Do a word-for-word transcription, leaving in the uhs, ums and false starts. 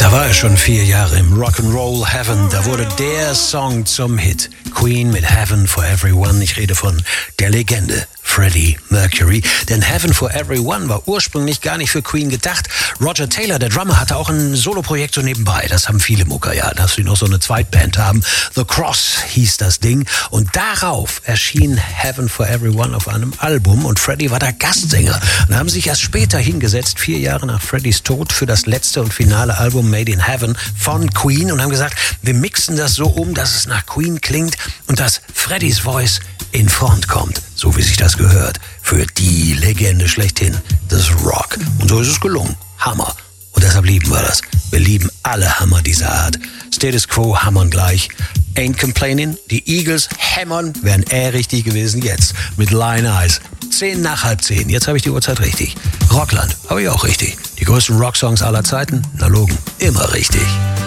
Da war er schon vier Jahre im Rock'n'Roll Heaven. Da wurde der Song zum Hit. Queen mit Heaven for Everyone. Ich rede von der Legende Freddie Mercury. Denn Heaven for Everyone war ursprünglich gar nicht für Queen gedacht. Roger Taylor, der Drummer, hatte auch ein Soloprojekt so nebenbei. Das haben viele Mucker, ja, dass sie noch so eine Zweitband haben. The Cross hieß das Ding. Und darauf erschien Heaven for Everyone auf einem Album. Und Freddie war der Gastsänger. Und haben sich erst später hingesetzt, vier Jahre nach Freddies Tod, für das letzte und finale Album Made in Heaven von Queen und haben gesagt, wir mixen das so um, dass es nach Queen klingt und dass Freddies Voice in Front kommt, so wie sich das gehört, für die Legende schlechthin des Rock. Und so ist es gelungen. Hammer. Und deshalb lieben wir das. Wir lieben alle Hammer dieser Art. Status Quo hammern gleich. Ain't Complaining. Die Eagles hämmern, wären eh richtig gewesen jetzt. Mit Lion Eyes. Zehn nach halb zehn. Jetzt habe ich die Uhrzeit richtig. Rockland habe ich auch richtig. Die größten Rocksongs aller Zeiten? Na logen. Immer richtig.